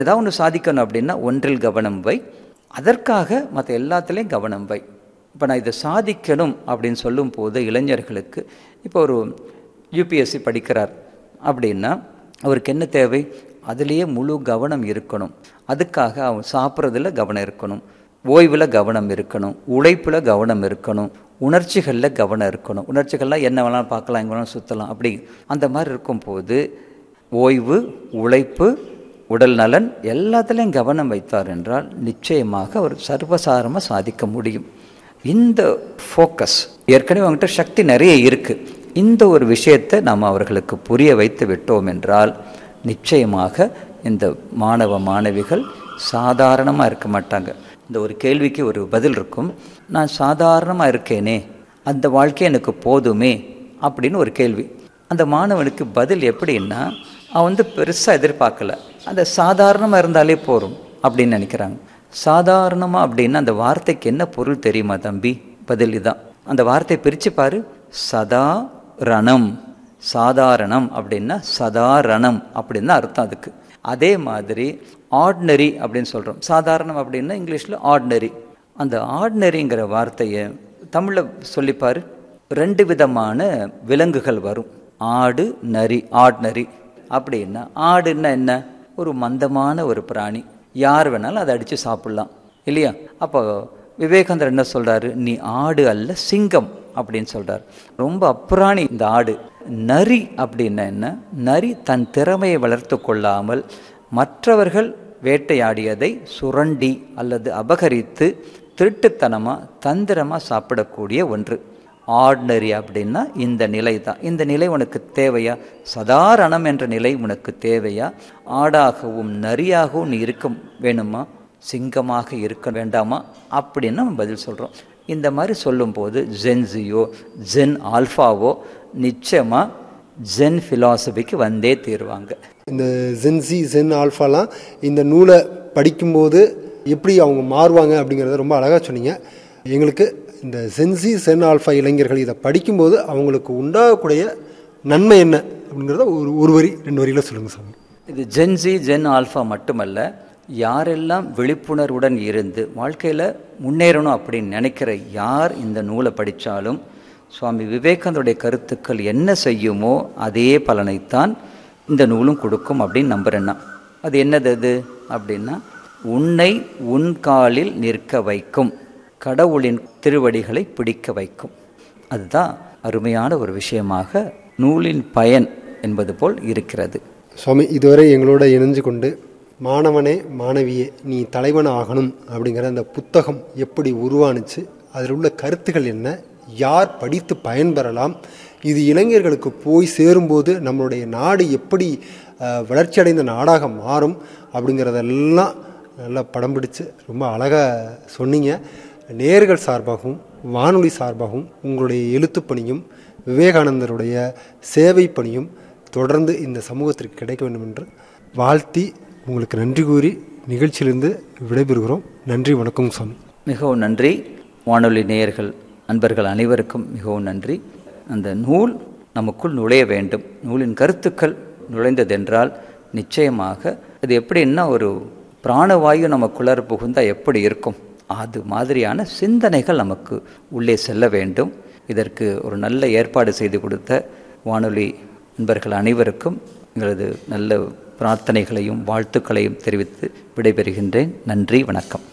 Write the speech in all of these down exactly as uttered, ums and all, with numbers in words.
ஏதாவது ஒன்று சாதிக்கணும் அப்படின்னா ஒன்றில் கவனம் வை, அதற்காக மற்ற எல்லாத்துலேயும் கவனம் வை. இப்போ நான் இதை சாதிக்கணும் அப்படின்னு சொல்லும் போது இளைஞர்களுக்கு, இப்போ ஒரு யூபிஎஸ்சி படிக்கிறார் அப்படின்னா அவருக்கு என்ன தேவை? அதுலேயே முழு கவனம் இருக்கணும். அதுக்காக அவன் சாப்பிட்றதுல கவனம் இருக்கணும், ஓய்வில் கவனம் இருக்கணும், உழைப்பில் கவனம் இருக்கணும், உணர்ச்சிகளில் கவனம் இருக்கணும். உணர்ச்சிகள்லாம் என்ன வேணாலும் பார்க்கலாம், எங்கே வேணாலும் சுற்றலாம், அப்படி அந்த மாதிரி இருக்கும்போது ஓய்வு, உழைப்பு, உடல் நலன் எல்லாத்துலேயும் கவனம் வைத்தார் என்றால் நிச்சயமாக அவர் சர்வசாரமாக சாதிக்க முடியும். இந்த ஃபோக்கஸ், ஏற்கனவே அவங்ககிட்ட சக்தி நிறைய இருக்குது, இந்த ஒரு விஷயத்தை நாம் அவர்களுக்கு புரிய வைத்து விட்டோம் என்றால் நிச்சயமாக இந்த மாணவ மாணவிகள் சாதாரணமாக இருக்க மாட்டாங்க. இந்த ஒரு கேள்விக்கு ஒரு பதில் இருக்கும், நான் சாதாரணமாக இருக்கேனே, அந்த வாழ்க்கை எனக்கு போதுமே அப்படின்னு ஒரு கேள்வி. அந்த மாணவனுக்கு பதில் எப்படின்னா, அவன் வந்து பெருசாக எதிர்பார்க்கல, அந்த சாதாரணமாக இருந்தாலே போதும் அப்படின்னு நினைக்கிறாங்க. சாதாரணமாக அப்படின்னா அந்த வார்த்தைக்கு என்ன பொருள் தெரியுமா தம்பி? பதில் இதுதான். அந்த வார்த்தையை பிரித்து பாரு, சதா ரணம். சாதாரணம் அப்படின்னா சதாரணம் அப்படின்னு அர்த்தம் அதுக்கு. அதே மாதிரி ஆர்டினரி அப்படின்னு சொல்கிறோம். சாதாரணம் அப்படின்னா இங்கிலீஷில் ஆர்டினரி. அந்த ஆர்டினரிங்கிற வார்த்தையை தமிழில் சொல்லிப்பார். ரெண்டு விதமான விலங்குகள் வரும், ஆடு, நரி. ஆர்டினரி அப்படின்னா, ஆடுன்னா என்ன? ஒரு மந்தமான ஒரு பிராணி, யார் வேணாலும் அதை அடித்து சாப்பிட்லாம் இல்லையா? அப்போ விவேகானந்தர் என்ன சொல்கிறாரு? நீ ஆடு அல்ல, சிங்கம் அப்படின்னு சொல்கிறார். ரொம்ப அப்புறாணி இந்த ஆடு. நரி அப்படின்னா என்ன? நரி தன் திறமையை வளர்த்து கொள்ளாமல் மற்றவர்கள் வேட்டையாடியதை சுரண்டி அல்லது அபகரித்து திருட்டுத்தனமாக தந்திரமாக சாப்பிடக்கூடிய ஒன்று. ஆர்டினரி அப்படின்னா இந்த நிலை தான். இந்த நிலை உனக்கு தேவையா? சாதாரணம் என்ற நிலை உனக்கு தேவையா? ஆடாகவும் நரியாகவும் நீ இருக்க வேணுமா? சிங்கமாக இருக்க வேண்டாமா? அப்படின்னு நம்ம பதில் சொல்கிறோம். இந்த மாதிரி சொல்லும்போது ஜென்ஸியோ ஜென் ஆல்ஃபாவோ நிச்சயமாக ஜென் ஃபிலாசபிக்கு வந்தே தீருவாங்க. இந்த ஜென்சி ஜென் ஆல்ஃபாலாம் இந்த நூலை படிக்கும்போது எப்படி அவங்க மாறுவாங்க அப்படிங்கிறத ரொம்ப அழகாக சொன்னீங்க. எங்களுக்கு இந்த ஜென்சி ஜென் ஆல்ஃபா இளைஞர்கள் இதை படிக்கும்போது அவங்களுக்கு உண்டாகக்கூடிய நன்மை என்ன அப்படிங்கிறத ஒரு ஒரு வரி ரெண்டு வரியில் சொல்லுங்கள் சாமி. இது ஜென்சி ஜென் ஆல்ஃபா மட்டுமல்ல, யாரெல்லாம் விழிப்புணர்வுடன் இருந்து வாழ்க்கையில் முன்னேறணும் அப்படின்னு நினைக்கிற யார் இந்த நூலை படித்தாலும் சுவாமி விவேகானந்தருடைய கருத்துக்கள் என்ன செய்யுமோ அதே பலனைத்தான் இந்த நூலும் கொடுக்கும் அப்படின்னு நம்புறேன்னா. அது என்னது அது அப்படின்னா, உன்னை உன் காலில் நிற்க வைக்கும், கடவுளின் திருவடிகளை பிடிக்க வைக்கும். அதுதான் அருமையான ஒரு விஷயமாக நூலின் பயன் என்பது போல் இருக்கிறது. சுவாமி, இதுவரை எங்களோட இணைஞ்சு கொண்டு மாணவனே மாணவியே நீ தலைவன் ஆகணும் அப்படிங்கிற அந்த புத்தகம் எப்படி உருவானுச்சு, அதில் உள்ள கருத்துக்கள் என்ன, யார் படித்து பயன்பெறலாம், இது இளைஞர்களுக்கு போய் சேரும்போது நம்மளுடைய நாடு எப்படி வளர்ச்சியடைந்த நாடாக மாறும் அப்படிங்கிறதெல்லாம் நல்லா படம் பிடிச்சு ரொம்ப அழகாக சொன்னீங்க. நேயர்கள் சார்பாகவும் வானொலி சார்பாகவும் உங்களுடைய எழுத்து பணியும் விவேகானந்தருடைய சேவை பணியும் தொடர்ந்து இந்த சமூகத்திற்கு கிடைக்க வேண்டும் என்று வாழ்த்தி உங்களுக்கு நன்றி கூறி நிகழ்ச்சியிலிருந்து விடைபெறுகிறோம். நன்றி, வணக்கம் சாமி. மிகவும் நன்றி. வானொலி நேயர்கள் நண்பர்கள் அனைவருக்கும் மிகவும் நன்றி. அந்த நூல் நமக்குள் நுழைய வேண்டும். நூலின் கருத்துக்கள் நுழைந்ததென்றால் நிச்சயமாக அது எப்படின்னா ஒரு பிராணவாயு நமக்குள்ளார புகுந்தால் எப்படி இருக்கும், அது மாதிரியான சிந்தனைகள் நமக்கு உள்ளே செல்ல வேண்டும். இதற்கு ஒரு நல்ல ஏற்பாடு செய்து கொடுத்த வானொலி நண்பர்கள் அனைவருக்கும் எங்களது நல்ல பிரார்த்தனைகளையும் வாழ்த்துக்களையும் தெரிவித்து விடைபெறுகின்றேன். நன்றி, வணக்கம்.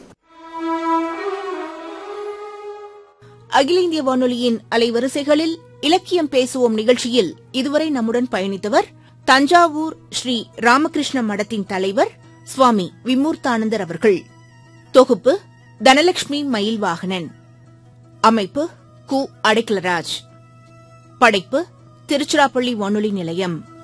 அகில இந்திய வானொலியின் அலைவரிசைகளில் இலக்கியம் பேசுவோம் நிகழ்ச்சியில் இதுவரை நம்முடன் பயணித்தவர் தஞ்சாவூர் ஸ்ரீ ராமகிருஷ்ண மடத்தின் தலைவர் சுவாமி விமூர்த்தானந்தர் அவர்கள். தொகுப்பு தனலட்சுமி மயில்வாகனன். அமைப்பு கு. அடைக்கலராஜ். படைப்பு திருச்சிராப்பள்ளி வானொலி நிலையம்.